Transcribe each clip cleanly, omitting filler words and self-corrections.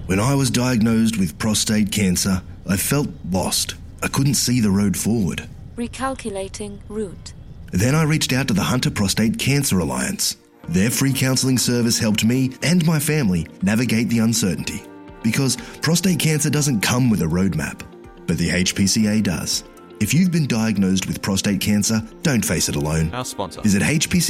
When I was diagnosed with prostate cancer, I felt lost. I couldn't see the road forward. Recalculating route. Then I reached out to the Hunter Prostate Cancer Alliance. Their free counselling service helped me and my family navigate the uncertainty. Because prostate cancer doesn't come with a roadmap, but the HPCA does. If you've been diagnosed with prostate cancer, don't face it alone. Our sponsor. Visit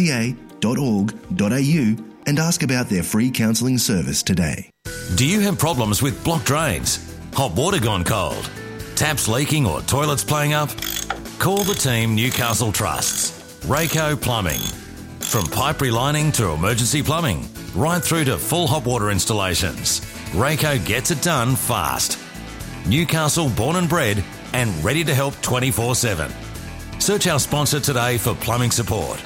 hpca.org.au and ask about their free counselling service today. Do you have problems with blocked drains, hot water gone cold, taps leaking or toilets playing up? Call the team Newcastle Trusts. Rayco Plumbing. From pipe relining to emergency plumbing, right through to full hot water installations, Rayco gets it done fast. Newcastle born and bred and ready to help 24/7. Search our sponsor today for plumbing support.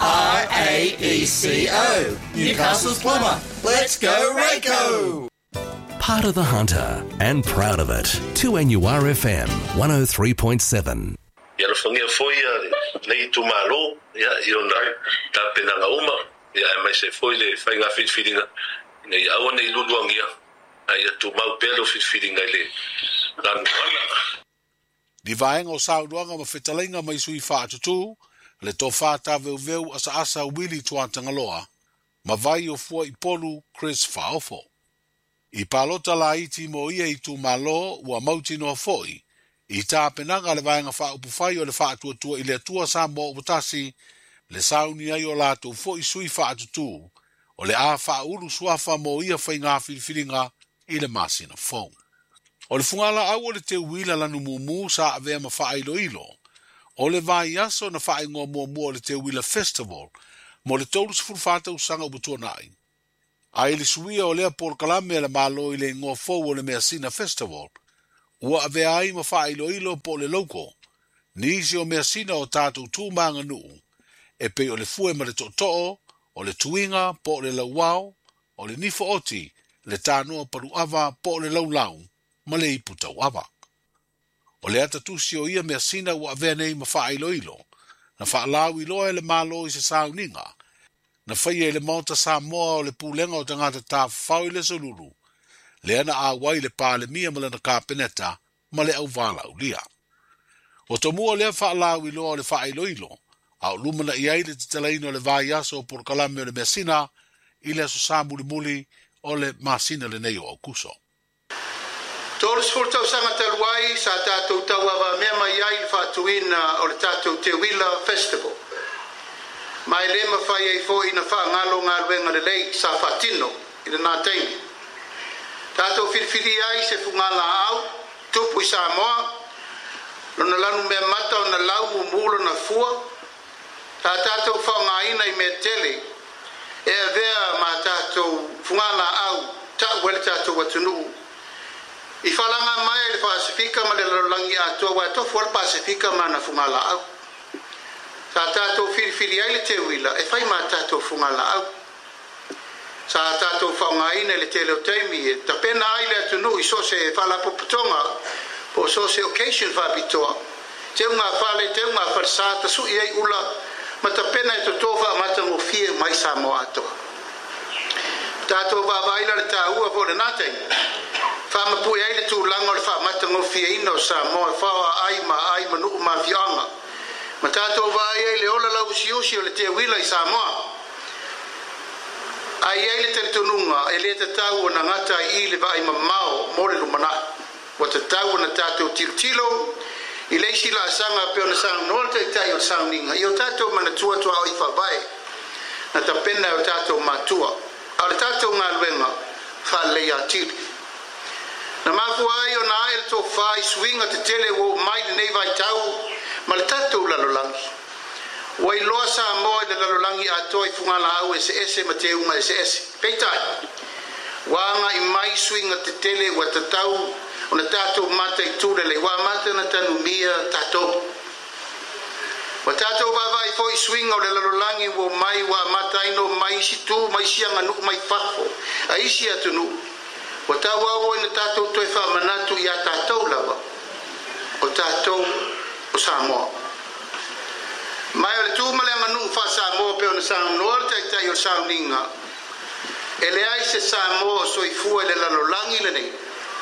RAECO, Newcastle's plumber. Let's go Rayco! Part of the Hunter and proud of it. 2NURFM 103.7. Ia lo fangia foi nei tu malo ia io nai ta pena nga uma ia mai se foi le fai nga fit fitinga nei awa nei luluangia ia tu mau pelo fit fitinga le dan wala Di vaenga o sauduanga ma fetalenga mai sui whaatutu, le tō whāta veu asa wili tuatanga loa, ma vai o fua I polu Chris Faofo. I palota la iti mo ia I tu malo ua mauti noa foi, I tā penanga le vaenga whaupufai o le whaatuatua I le atua sa mo uputasi, le sauni ai o la tō foi sui whaatutu, o le a whaulu suafa mo ia whai ngā whiriwhiringa I le masina fong. O le fungala au o le te uila lanu mumu sa avea ma wha ilo. O le vai aso na wha ingoa mua le te uila festival, mo le tolu sifuru whata usanga ubutua nai. A ili suia o lea por kalame le malo I le ngoa fau o le mea sina festival, ua avea ai ma wha ilo po le loko, ni isi o mea sina o tātou tūmanga nuu, e pe o le fue ma le to'o, o le tuinga po le lauwao, o le nifo oti, le tānoa paru ava po le laulau, ma le iputa wava. O le ata tusi o ia mea sina ua avea nei ma wha ilo, na wha alau iloa le malo I se sauninga, na whaia le mauta sa moa o le pūlenga o tangata tā whau le solulu, le ana a wai le pā le mia mala na kāpeneta, ma le au wala ulia. O to mua lea wha alau iloa o le wha ilo, au lumana I aile te talaino le vai aso o por kalame o le mea sina, I le aso sa muli o le masina le nei o kuso. Toros furtau sanga taluai sa tātou tawawa mea mai ai le whātuina o le tātou Te Wila Festival. Mai le mawhai ei fo ina whaangalo ngā ruenga le lei sa whatino I le nā teimi. Tātou whirwhiri ai se fungala au, tupu I Samoa, lona lanu mea mata o na lau umulo na fua, tātou whaongaina I mea tele, e avea ma tātou fungala au, ta wele tātou watunuu. I whalanga mai le Pasifika ma le lalangi atua wa tofu al Pasifika ma na fungala au. Sa tātou whirwhiri ai le Te Wila, e whai ma tātou fungala au. Sa tātou whaungaina le te leo teimi, e tapena ai le atunu I so se whalapoputonga, po so se occasion whabitoa. Te unga whale, te unga whalsata sui ei ula, ma tapena e to tofa amata mo fie mai sa mo atoa. Tātou whawaila le tā ua vo le nātei. Whama pui ai le tūlanga o le whamata ngofia ina o Samoa e whawa ai ma nuku ma fianga. Ma tātou vai ai le ola lau usi o le Te Wila I Samoa. Ai ai le teletonunga e le te tau o na ngata I le vai mamao mo le lumana. Wa te tau o na tātou tilo I le isi la sanga peo na sang noa te tai o sang ninga. I o tātou mana tua o I whawai. Na tapena o tātou matua. A le tātou ngā luenga whalei a tiri. Na mafu ai o na ae to whai swinga te tele o mai nei vai tau ma le tatou lalolangi. Wai loa sa moa le lalolangi a toi fungala au ese ma te unga ese. Peitai. Wanga I mai swinga te tele wa te tau o na tatou mata I tūre le wa mata na tanu mia tatou. Wa tatou vai fo I swinga o le lalolangi o mai wa mata ino mai si tu mai sianga nuk mai fafo. A isi atunu. O tawa ina tātou toi whamanatu I a tātou lawa. O tātou o Samoa. Mai o le tūmale anganu wha Samoa peo na Samoa te tai o Sauninga. E le ai se Samoa soifua le lalolangi le nei.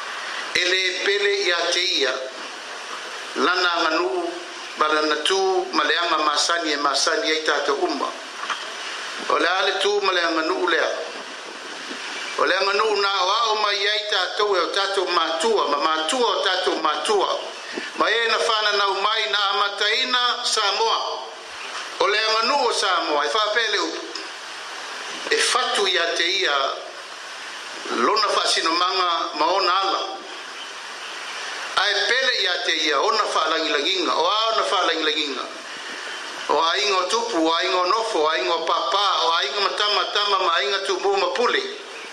ele pele ia te ia lana nganu balana tu maleanga masani e masani ai tata umma o le ale tu maleanga nganu lea o le nganu na o mai ai tata o tata matua ma matua o tata matua mai na fana na umai na amataina Samoa o le nganu o Samoa e fa pele e fatu ia te ia lona fasino manga maona ala ai pele ia te ia ona falangi langinga o ona falangi langinga o aingo tupu o aingo nofo o aingo papa o aingo matama tama ma ainga tumu mapuli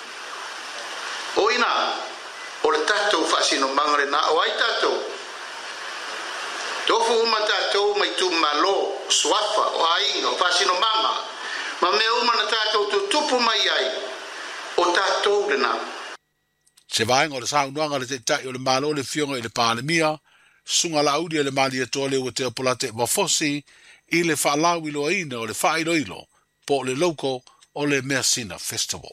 o ina o le tatou fasino manga na o ai tatou tofu uma tatou mai tu malo swafa o aingo fasino manga ma me uma na tatou tupu mai ai o tatou na se vai ngor sa unga le tai o le malo le fionga i le palemia sunga la udi le mali to le o te polate wa fosi i le fa la wi lo ina o le fa ilo ilo po le loco o le Mersina Festival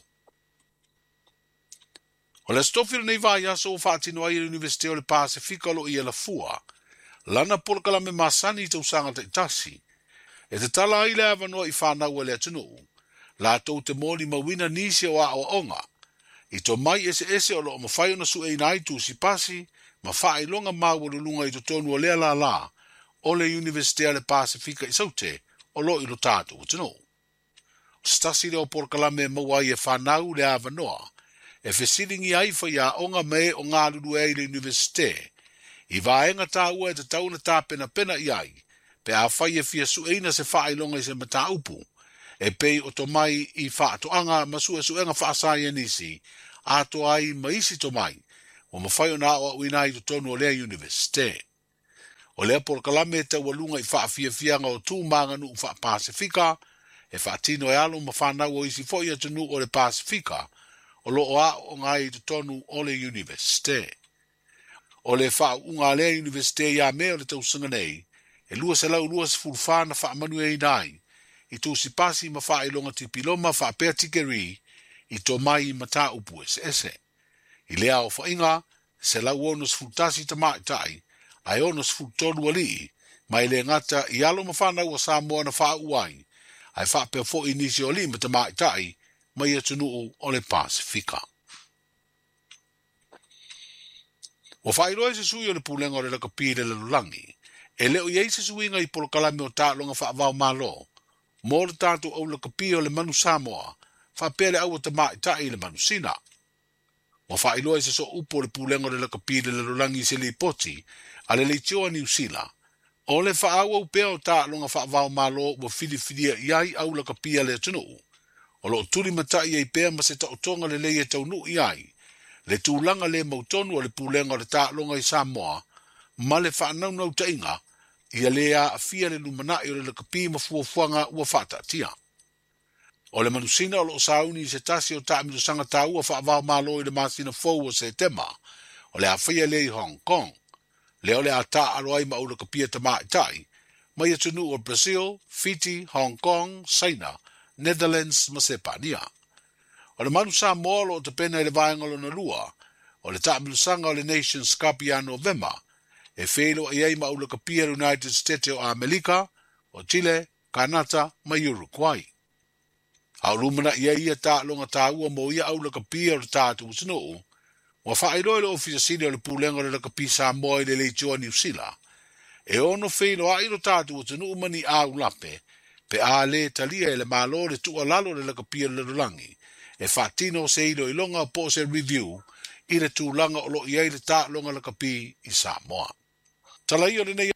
o le stofil nei vai aso fa tino ai Universite o le Pacifica lo i la fua lana por kala me masani te usanga te tasi e te tala i le avano i fa na o le atunu la to te moli mawina nisi o a o onga i to mai ese o lo mawhai ona su e nai tu si pasi, mawhai longa mawalulunga i to tonu o lea la, o le Universite le Pacifica i saute, o lo i lo tātu o tino. O stasi leo por kalame mawai e whanau le avanoa, e whesiringi ai whai a onga me o ngā lulu e le Universite, i vaenga tā ua e te tauna tā pena i ai, pe a whai e fia su eina se whai longa i se mata upu, e pei o to mai i whaatoanga masu e suenga whaasai nisi, a to ai maisi to mai, o mawhai o nā o uina i to tonu o lea Universite. O lea por kalame te walunga i whaafiafianga o tū manganu u wha Pasifika, e whaatino e alo mawhanau o isi foi atunu o le Pasifika, o lo o a o ngai i to tonu o le Universite. O le wha unga lea Universite ia me o le tausanga nei, e lua se lau lua se fulwhana wha manu e nai, i tū si pasi ma wha ilonga tipiloma wha pēr tikeri i tō mai i mata upu ese. I lea o whainga, se lau onos fultasi ta mai tai, ai onos fultonu alii, mai le ngata i alo ma whanau o Samoa na wha uai, ai wha pēr fo inisi o li ma ta mai tai, mai atunu o le Pasifika. O whairoe se sui o le pulenga o le lakapire le lulangi, e leo iei se suinga i polo kalame o tā longa wha avao malo, mo le tātou au le kapia o le manu Samoa, wha pele au o te mai tai le manu sina. Mo wha iloa se so upo le pulengo le kapia le lulangi se li poti, a le leitioa New Zealand. O le wha au au pea o tā longa wha avao malo wa whidiwhidia iai au le kapia le tunu. O lo turi matai ei pea ma se ta otonga le leia tau nu iai, le tūlanga le mautonu o le pulengo le tā longa i Samoa, ma le wha naunau ta inga, ia lea a fia le lumanai o le kapi mafuafuanga ua whatatia. O le manusina o lo sauni se tasi o taamiru sanga ta ua whaavao malo i le masina fau o se tema, o le a fia le i Hong Kong, le o le a ta aroai ma o le kapia ta mai tai, mai atunu o Brazil, Fiji, Hong Kong, China, Netherlands, ma Sepania. O le manusa molo o te pena i le vaengolo na lua, o le taamiru sanga o le Nations Cup i a November, e whelo e ei maula kapia United States o Amerika, o Chile, Kanata, ma Uruguay. Au lumana i ia tā longa tā ua mo ia aula kapia o tātu usino, wa whaeroi le ofisa sini o le pulenga le kapi Samoa i le leitioa New Zealand, e ono whelo a iro tātu usino umani au lape, pe a le talia e le malo le tua lalo le kapia le lulangi, e whatino se ilo ilonga po se review, i le tūlanga o lo i le tā longa le kapi i Samoa. Tala i o le nei